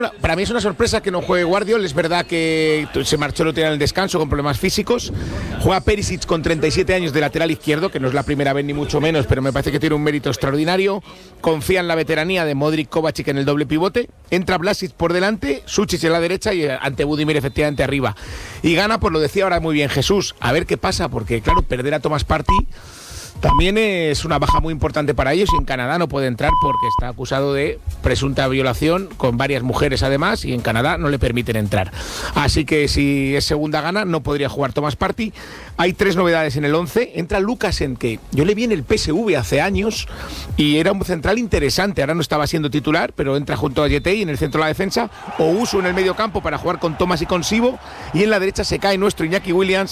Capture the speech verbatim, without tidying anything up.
Para mí es una sorpresa que no juegue Guardiol. Es verdad que se marchó el otro día en el descanso con problemas físicos. Juega Perisic con treinta y siete años de lateral izquierdo, que no es la primera vez ni mucho menos, pero me parece que tiene un mérito extraordinario. Confía en la veteranía de Modric, Kovacic en el doble pivote. Entra Vlasic por delante, Sučić en la derecha y ante Budimir efectivamente arriba. Y gana, pues lo decía ahora muy bien Jesús. A ver qué pasa, porque claro, perder a Thomas Partey también es una baja muy importante para ellos, y en Canadá no puede entrar porque está acusado de presunta violación con varias mujeres además, y en Canadá no le permiten entrar. Así que si es segunda gana no podría jugar Thomas Partey. Hay tres novedades en el once. Entra Lukasen, que yo le vi en el P S V hace años y era un central interesante. Ahora no estaba siendo titular, pero entra junto a Yetey en el centro de la defensa. Ousu en el medio campo para jugar con Thomas y con Sibo, y en la derecha se cae nuestro Iñaki Williams